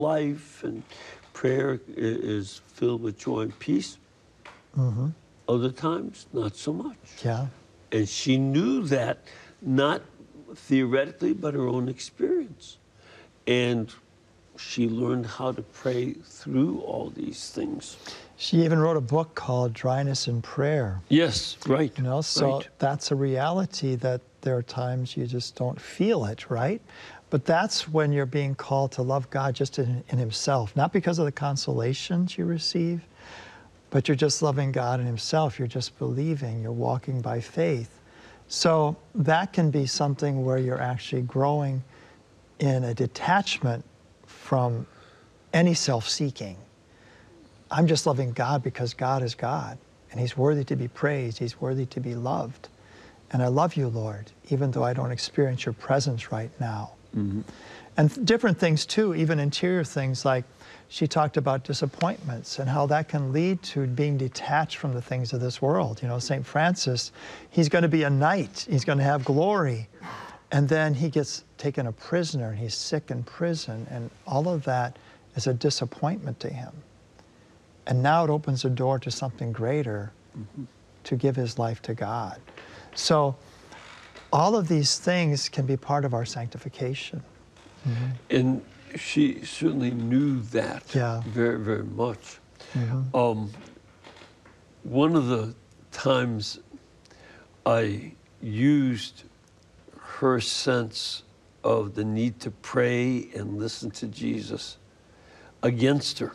life, and prayer is filled with joy and peace. Mm-hmm. Other times, not so much. Yeah. And she knew that, not theoretically, but her own experience. And she learned how to pray through all these things. She even wrote a book called Dryness in Prayer. Yes, right. You know, so right. that's a reality, that there are times you just don't feel it, right? But that's when you're being called to love God just in Himself, not because of the consolations you receive, but you're just loving God in Himself. You're just believing. You're walking by faith. So that can be something where you're actually growing in a detachment from any self-seeking. I'm just loving God because God is God, and He's worthy to be praised. He's worthy to be loved. And I love you, Lord, even though I don't experience your presence right now. Mm-hmm. And different things too, even interior things, like she talked about disappointments and how that can lead to being detached from the things of this world. You know, St. Francis, he's going to be a knight. He's going to have glory. And then he gets taken a prisoner, and he's sick in prison, and all of that is a disappointment to him. And now it opens the door to something greater, mm-hmm. to give his life to God. So all of these things can be part of our sanctification. Mm-hmm. And she certainly knew that very, very much. Mm-hmm. One of the times I used her sense of the need to pray and listen to Jesus against her.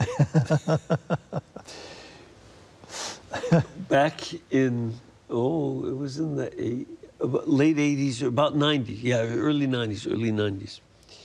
Back in, it was in the late 80s, or about 90s, early 90s.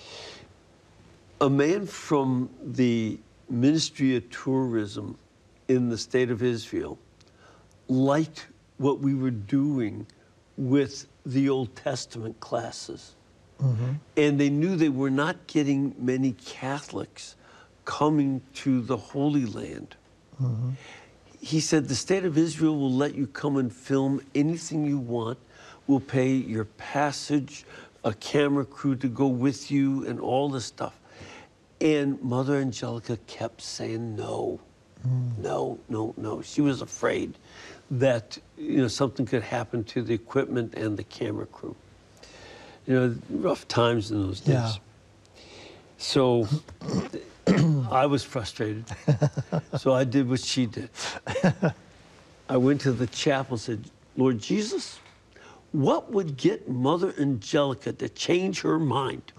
A man from the Ministry of Tourism in the state of Israel liked what we were doing with the Old Testament classes. Mm-hmm. And they knew they were not getting many Catholics coming to the Holy Land. Mm-hmm. He said, the state of Israel will let you come and film anything you want. We'll pay your passage, a camera crew to go with you, and all this stuff. And Mother Angelica kept saying no, no. She was afraid that something could happen to the equipment and the camera crew. Rough times in those days. Yeah. So I was frustrated. So I did what she did. I went to the chapel and said, Lord Jesus, what would get Mother Angelica to change her mind?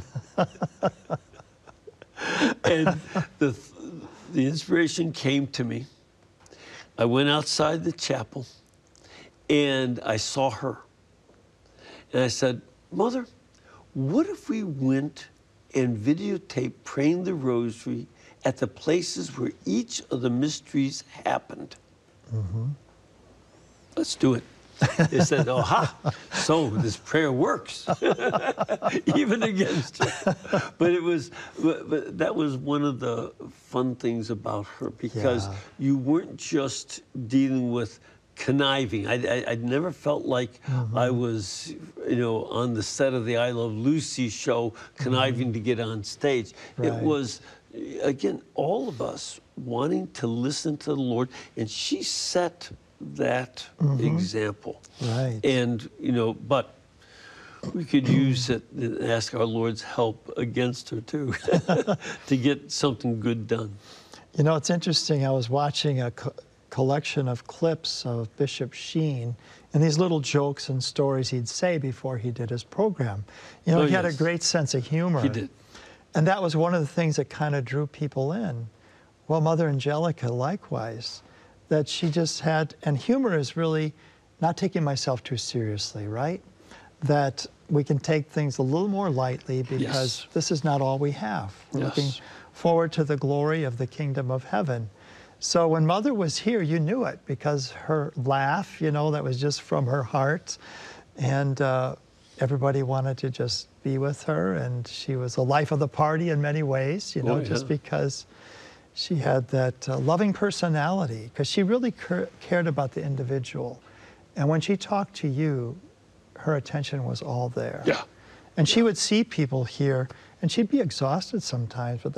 And the inspiration came to me. I went outside the chapel, and I saw her. And I said, Mother, what if we went and videotaped praying the rosary at the places where each of the mysteries happened? Mm-hmm. Let's do it. They said, so this prayer works, even against her. But that was one of the fun things about her, because you weren't just dealing with conniving. I never felt like mm-hmm. I was, on the set of the I Love Lucy show, conniving mm-hmm. to get on stage. Right. It was, again, all of us wanting to listen to the Lord, and she set that mm-hmm. example. Right. And, but we could use it and ask our Lord's help against her, too, to get something good done. It's interesting. I was watching a collection of clips of Bishop Sheen, and these little jokes and stories he'd say before he did his program. He had a great sense of humor. He did. And that was one of the things that kind of drew people in. Well, Mother Angelica, likewise, that she just had, and humor is really not taking myself too seriously, right? That we can take things a little more lightly, because this is not all we have. We're looking forward to the glory of the kingdom of heaven. So when Mother was here, you knew it, because her laugh, that was just from her heart. And everybody wanted to just be with her, and she was the life of the party in many ways, just because she had that loving personality, because she really cared about the individual. And when she talked to you, her attention was all there. Yeah. And she would see people here, and she'd be exhausted sometimes, but